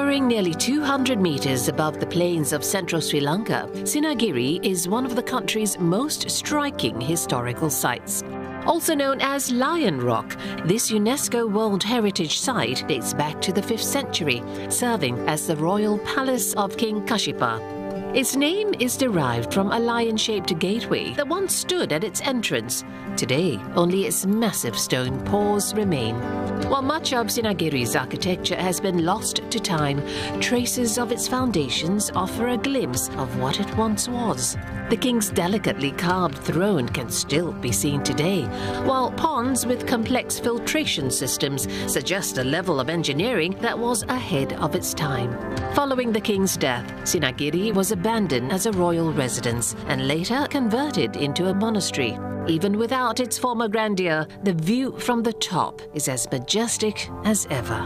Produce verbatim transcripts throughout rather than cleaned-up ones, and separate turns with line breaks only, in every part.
Towering nearly two hundred meters above the plains of central Sri Lanka, Sinagiri is one of the country's most striking historical sites. Also known as Lion Rock, this UNESCO World Heritage Site dates back to the fifth century, serving as the royal palace of King Kashipa. Its name is derived from a lion-shaped gateway that once stood at its entrance. Today, only its massive stone paws remain. While much of Sinagiri's architecture has been lost to time, traces of its foundations offer a glimpse of what it once was. The king's delicately carved throne can still be seen today, while ponds with complex filtration systems suggest a level of engineering that was ahead of its time. Following the king's death, Sinagiri was abandoned as a royal residence and later converted into a monastery. Even without its former grandeur, the view from the top is as majestic as ever.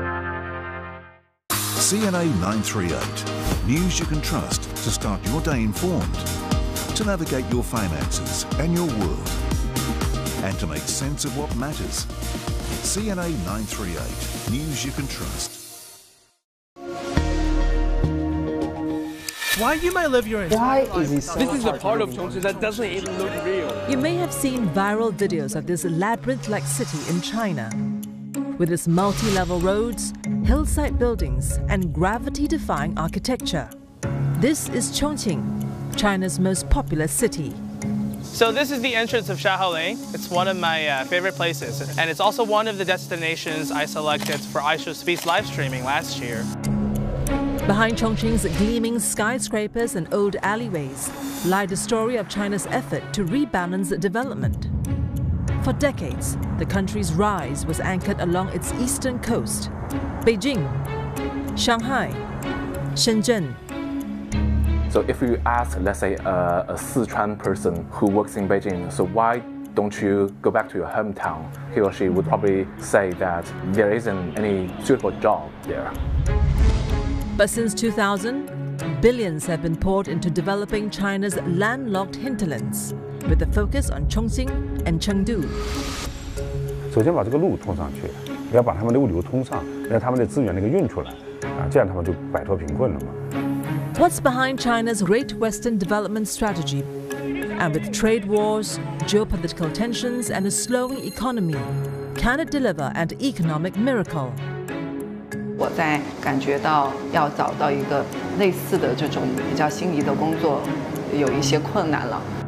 C N A nine three eight. News you can trust to start your day informed, to navigate your finances and your world, and to make sense of what matters. C N A nine three eight. News you can trust.
Why you may live your entire
Why is it so
This is a
hard
part
to
of Chongqing that doesn't even look real.
You may have seen viral videos of this labyrinth-like city in China. With its multi-level roads, hillside buildings, and gravity-defying architecture. This is Chongqing, China's most populous city.
So this is the entrance of Shaoling. It's one of my uh, favorite places. And it's also one of the destinations I selected for iShowSpeed's live streaming last year.
Behind Chongqing's gleaming skyscrapers and old alleyways lie the story of China's effort to rebalance development. For decades, the country's rise was anchored along its eastern coast: Beijing, Shanghai, Shenzhen.
So if you ask, let's say, uh, a Sichuan person who works in Beijing, so why don't you go back to your hometown? He or she would probably say that there isn't any suitable job there.
But since two thousand, billions have been poured into developing China's landlocked hinterlands, with a focus on Chongqing and Chengdu.
首先把这个路通上去，要把他们的物流通上，让他们的资源那个运出来，啊，这样他们就摆脱贫困了嘛。
What's behind China's Great Western Development Strategy? And with trade wars, geopolitical tensions, and a slowing economy, can it deliver an economic miracle?
我在感觉到要找到一个类似的这种比较心仪的工作，有一些困难了。